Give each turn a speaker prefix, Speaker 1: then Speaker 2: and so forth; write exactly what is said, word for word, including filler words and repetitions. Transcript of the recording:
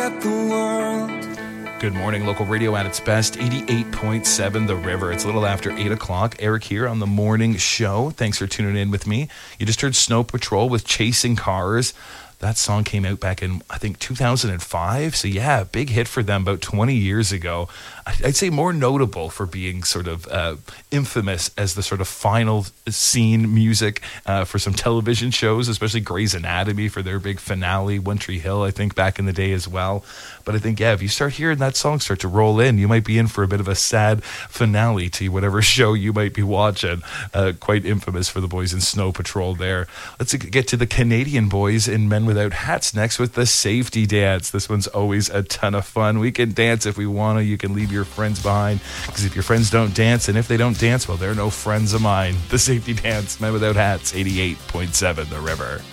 Speaker 1: Good morning, local radio at its best, eighty-eight point seven The River. It's a little after eight o'clock. Eric here on the morning show. Thanks for tuning in with me. You just heard Snow Patrol with Chasing Cars. That song came out back in, I think, two thousand five. So yeah, big hit for them about twenty years ago. I'd say more notable for being sort of uh, infamous as the sort of final scene music uh, for some television shows, especially Grey's Anatomy for their big finale, One Tree Hill, I think, back in the day as well. But I think, yeah, if you start hearing that song start to roll in, you might be in for a bit of a sad finale to whatever show you might be watching. Uh, quite infamous for the boys in Snow Patrol there. Let's get to the Canadian boys in Men Without Hats next with the Safety Dance. This one's always a ton of fun. We can dance if we want to. You can leave your friends behind, because if your friends don't dance, and if they don't dance, well, they're no friends of mine. The Safety Dance, Men Without Hats, eighty-eight point seven The River.